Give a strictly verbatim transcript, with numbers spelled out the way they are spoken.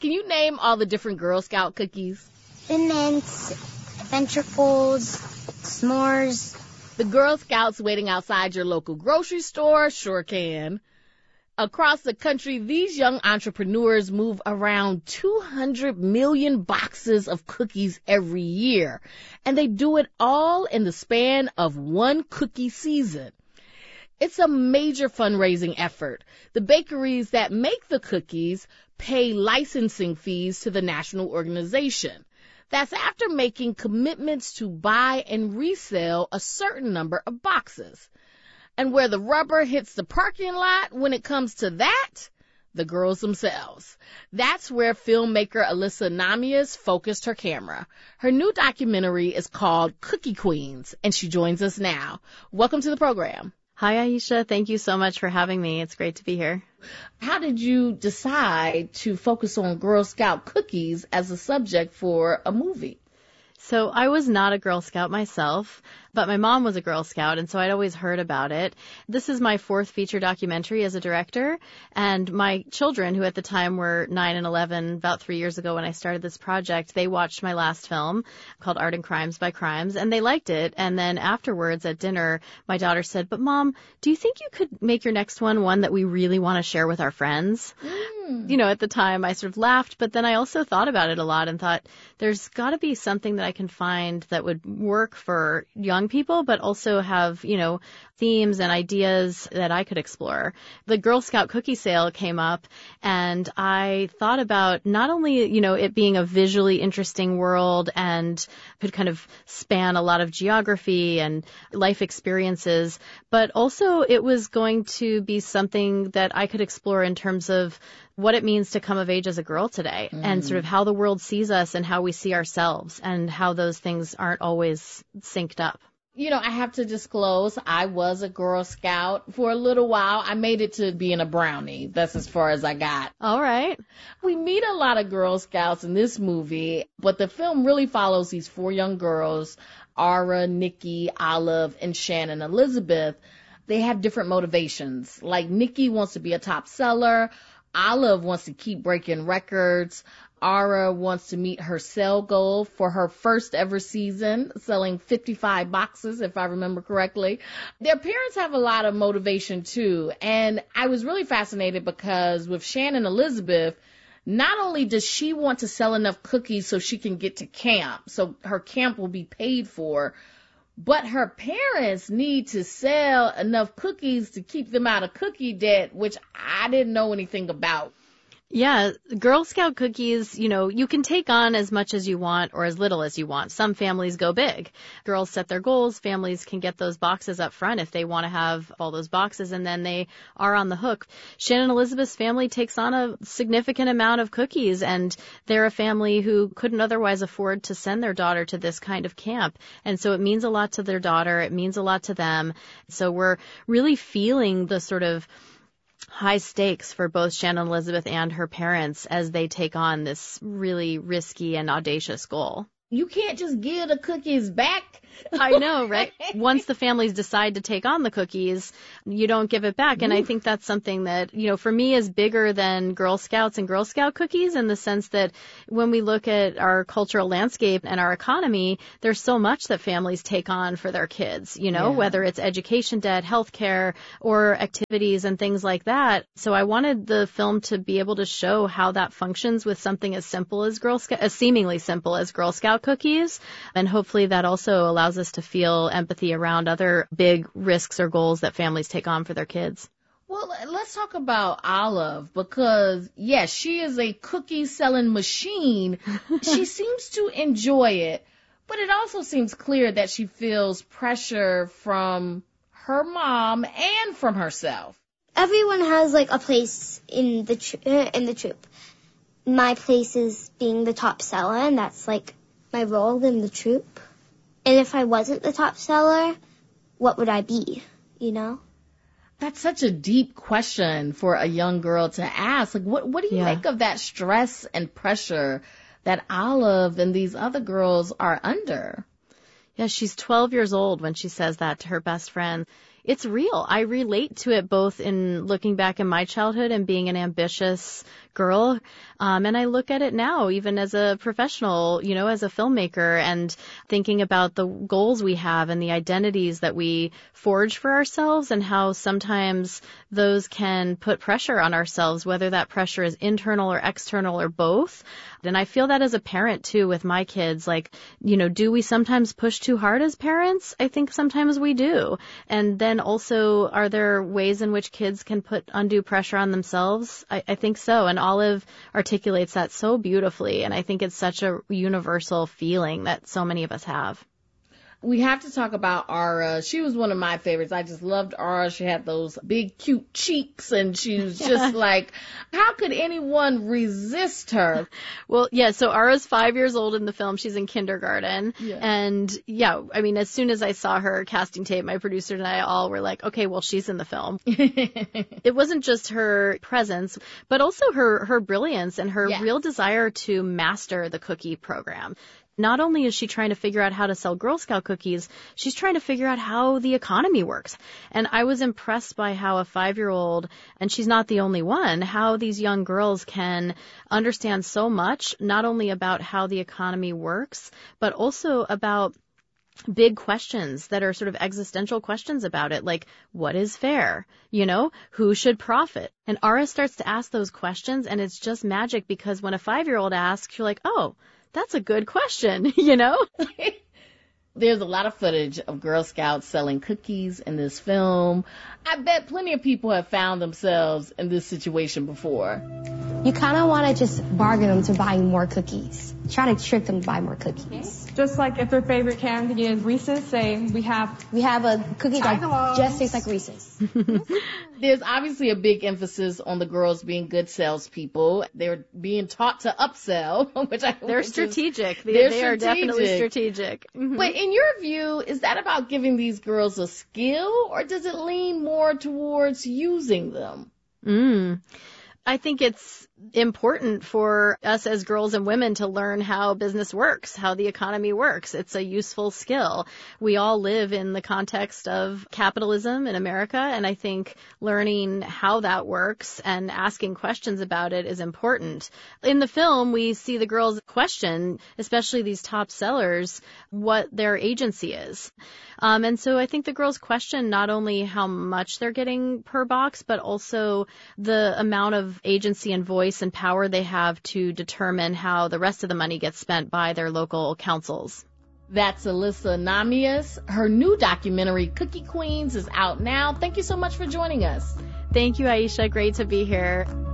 Can you name all the different Girl Scout cookies? Thin Mints, Ventricles, S'mores. The Girl Scouts waiting outside your local grocery store sure can. Across the country, these young entrepreneurs move around two hundred million boxes of cookies every year, and they do it all in the span of one cookie season. It's a major fundraising effort. The bakeries that make the cookies pay licensing fees to the national organization. That's after making commitments to buy and resell a certain number of boxes. And where the rubber hits the parking lot when it comes to that, the girls themselves. That's where filmmaker Alyssa Namias focused her camera. Her new documentary is called Cookie Queens, and she joins us now. Welcome to the program. Hi, Aisha. Thank you so much for having me. It's great to be here. How did you decide to focus on Girl Scout cookies as a subject for a movie? So I was not a Girl Scout myself, but my mom was a Girl Scout, and so I'd always heard about it. This is my fourth feature documentary as a director, and my children, who at the time were nine and eleven, about three years ago when I started this project, they watched my last film called Art and Crimes by Crimes, and they liked it. And then afterwards at dinner, my daughter said, "But Mom, do you think you could make your next one one that we really want to share with our friends?" Mm. You know, at the time I sort of laughed, but then I also thought about it a lot and thought, there's got to be something that I can find that would work for young people, but also have, you know, themes and ideas that I could explore. The Girl Scout cookie sale came up, and I thought about not only, you know, it being a visually interesting world and could kind of span a lot of geography and life experiences, but also it was going to be something that I could explore in terms of what it means to come of age as a girl today, mm. and sort of how the world sees us and how we see ourselves and how those things aren't always synced up. You know, I have to disclose, I was a Girl Scout for a little while. I made it to being a brownie. That's as far as I got. All right. We meet a lot of Girl Scouts in this movie, but the film really follows these four young girls, Ara, Nikki, Olive, and Shannon Elizabeth. They have different motivations. Like Nikki wants to be a top seller. Olive wants to keep breaking records. Ara wants to meet her sale goal for her first ever season, selling fifty-five boxes, if I remember correctly. Their parents have a lot of motivation, too. And I was really fascinated because with Shannon Elizabeth, not only does she want to sell enough cookies so she can get to camp, so her camp will be paid for, but her parents need to sell enough cookies to keep them out of cookie debt, which I didn't know anything about. Yeah, Girl Scout cookies, you know, you can take on as much as you want or as little as you want. Some families go big. Girls set their goals. Families can get those boxes up front if they want to have all those boxes, and then they are on the hook. Shannon Elizabeth's family takes on a significant amount of cookies, and they're a family who couldn't otherwise afford to send their daughter to this kind of camp. And so it means a lot to their daughter. It means a lot to them. So we're really feeling the sort of high stakes for both Shannon Elizabeth and her parents as they take on this really risky and audacious goal. You can't just give the cookies back. I know, right? Once the families decide to take on the cookies, you don't give it back. And I think that's something that, you know, for me is bigger than Girl Scouts and Girl Scout cookies, in the sense that when we look at our cultural landscape and our economy, there's so much that families take on for their kids, you know, yeah. whether it's education debt, healthcare, or activities and things like that. So I wanted the film to be able to show how that functions with something as simple as Girl Scout, as seemingly simple as Girl Scout cookies. And hopefully that also allows us to feel empathy around other big risks or goals that families take on for their kids. Well, let's talk about Olive, because, yes, she is a cookie-selling machine. She seems to enjoy it, but it also seems clear that she feels pressure from her mom and from herself. Everyone has, like, a place in the tr- in the troupe. My place is being the top seller, and that's, like, my role in the troupe. And if I wasn't the top seller, what would I be, you know? That's such a deep question for a young girl to ask. Like, what, what do you yeah. make of that stress and pressure that Olive and these other girls are under? Yeah, she's twelve years old when she says that to her best friend. it's real. I relate to it both in looking back in my childhood and being an ambitious girl. Um, and I look at it now, even as a professional, you know, as a filmmaker, and thinking about the goals we have and the identities that we forge for ourselves, and how sometimes those can put pressure on ourselves, whether that pressure is internal or external or both. And I feel that as a parent too with my kids. Like, you know, do we sometimes push too hard as parents? I think sometimes we do. And then also, are there ways in which kids can put undue pressure on themselves? I, I think so. And Olive articulates that so beautifully. And I think it's such a universal feeling that so many of us have. We have to talk about Aura. She was one of my favorites. I just loved Aura. She had those big, cute cheeks, and she was just like, how could anyone resist her? Well, yeah, so Aura's five years old in the film. She's in kindergarten. Yeah. And, yeah, I mean, as soon as I saw her casting tape, my producer and I all were like, okay, well, she's in the film. It wasn't just her presence, but also her, her brilliance and her yeah. real desire to master the cookie program. Not only is she trying to figure out how to sell Girl Scout cookies, she's trying to figure out how the economy works. And I was impressed by how a five-year-old, and she's not the only one, how these young girls can understand so much, not only about how the economy works, but also about big questions that are sort of existential questions about it, like, what is fair? You know, who should profit? And Aura starts to ask those questions, and it's just magic, because when a five-year-old asks, you're like, oh, that's a good question, you know? There's a lot of footage of Girl Scouts selling cookies in this film. I bet plenty of people have found themselves in this situation before. You kind of want to just bargain them to buying more cookies. Try to trick them to buy more cookies. Just like if their favorite candy is Reese's, say we have we have a cookie that just tastes like Reese's. There's obviously a big emphasis on the girls being good salespeople. They're being taught to upsell, which I they're strategic. Is, they they're they strategic. are definitely strategic. Mm-hmm. But in your view, is that about giving these girls a skill, or does it lean more towards using them? Mm. I think it's important for us as girls and women to learn how business works, how the economy works. It's a useful skill. We all live in the context of capitalism in America, and I think learning how that works and asking questions about it is important. In the film, we see the girls question, especially these top sellers, what their agency is. Um, and so I think the girls question not only how much they're getting per box, but also the amount of agency and voice and power they have to determine how the rest of the money gets spent by their local councils. That's Alyssa Namias. Her new documentary, Cookie Queens, is out now. Thank you so much for joining us. Thank you, Aisha. Great to be here.